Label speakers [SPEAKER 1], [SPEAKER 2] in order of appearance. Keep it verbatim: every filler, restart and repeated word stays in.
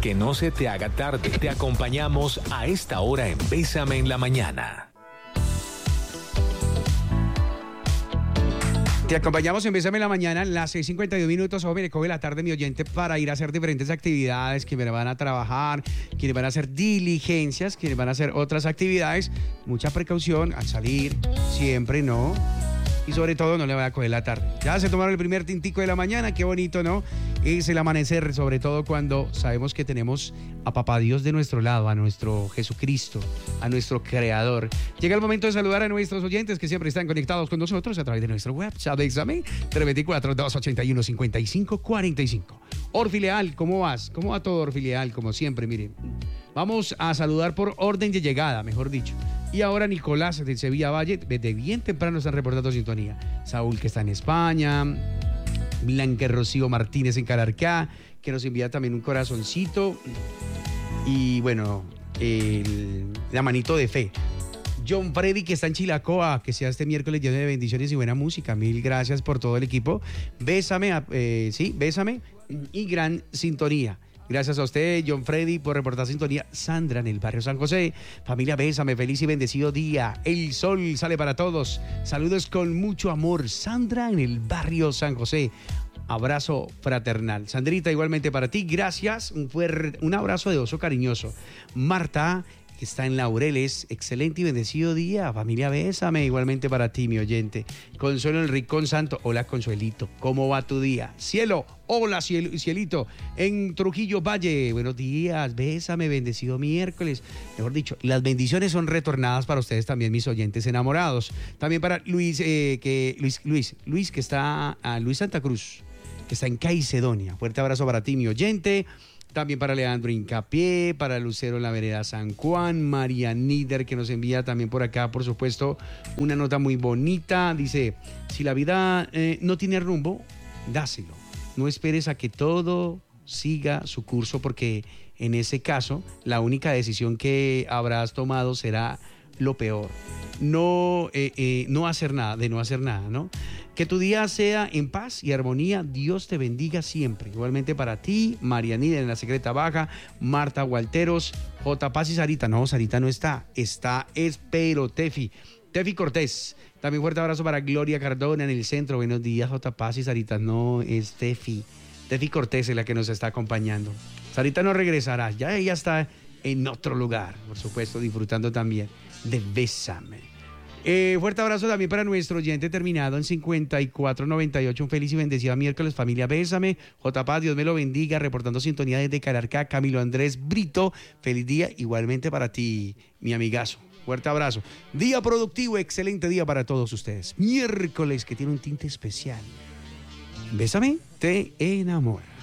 [SPEAKER 1] que no se te haga tarde. Te acompañamos a esta hora en Bésame en la Mañana.
[SPEAKER 2] Te acompañamos en Bésame en la Mañana, las seis cincuenta y dos minutos. O me coge la tarde mi oyente para ir a hacer diferentes actividades, quienes van a trabajar, quienes van a hacer diligencias, quienes van a hacer otras actividades. Mucha precaución al salir, siempre, ¿no? Y sobre todo no le vaya a coger la tarde. Ya se tomaron el primer tintico de la mañana, qué bonito, ¿no? Es el amanecer, sobre todo cuando sabemos que tenemos a Papá Dios de nuestro lado, a nuestro Jesucristo, a nuestro Creador. Llega el momento de saludar a nuestros oyentes que siempre están conectados con nosotros a través de nuestro web, Bésame, tres dos cuatro, dos ocho uno, cinco cinco cuatro cinco. Orfileal, ¿cómo vas? ¿Cómo va todo, Orfileal? Como siempre, miren. Vamos a saludar por orden de llegada, mejor dicho. Y ahora Nicolás de Sevilla Valle, desde bien temprano están reportando sintonía. Saúl, que está en España. Blanca Rocío Martínez en Calarcá, que nos envía también un corazoncito. Y bueno, el, la manito de fe. John Freddy, que está en Chilacoa, que sea este miércoles lleno de bendiciones y buena música. Mil gracias por todo el equipo. Bésame, eh, sí, bésame y gran sintonía. Gracias a usted, John Freddy, por reportar sintonía. Sandra en el barrio San José. Familia, bésame, feliz y bendecido día. El sol sale para todos. Saludos con mucho amor. Sandra en el barrio San José. Abrazo fraternal. Sandrita, igualmente para ti. Gracias. Un, fuerte, un abrazo de oso cariñoso. Marta, que está en Laureles. Excelente y bendecido día. Familia, bésame. Igualmente para ti, mi oyente. Consuelo en el Rincón Santo. Hola, Consuelito. ¿Cómo va tu día? Cielo. Hola, cielito. En Trujillo Valle. Buenos días. Bésame. Bendecido miércoles. Mejor dicho, las bendiciones son retornadas para ustedes también, mis oyentes enamorados. También para Luis, eh, que Luis, Luis, Luis, que está a Luis Santa Cruz, que está en Caicedonia. Fuerte abrazo para ti, mi oyente. También para Leandro Incapié, para Lucero en la vereda San Juan, María Nider, que nos envía también por acá, por supuesto, una nota muy bonita. Dice, si la vida eh, no tiene rumbo, dáselo. No esperes a que todo siga su curso, porque en ese caso, la única decisión que habrás tomado será lo peor. No, eh, eh, no hacer nada, de no hacer nada, ¿no? Que tu día sea en paz y armonía. Dios te bendiga siempre. Igualmente para ti, Marianida en la Secreta Baja, Marta Gualteros, J. Paz y Sarita. No, Sarita no está. Está, espero, Tefi. Tefi Cortés. También fuerte abrazo para Gloria Cardona en el centro. Buenos días, J. Paz y Sarita. No, es Tefi. Tefi Cortés es la que nos está acompañando. Sarita no regresará. Ya ella está en otro lugar, por supuesto, disfrutando también de Bésame. Eh, fuerte abrazo también para nuestro oyente terminado en cincuenta y cuatro noventa y ocho. Un feliz y bendecido miércoles, familia, bésame. J. Paz, Dios me lo bendiga. Reportando sintonía desde Calarcá, Camilo Andrés Brito. Feliz día igualmente para ti, mi amigazo. Fuerte abrazo. Día productivo, excelente día para todos ustedes. Miércoles que tiene un tinte especial. Bésame, te enamora.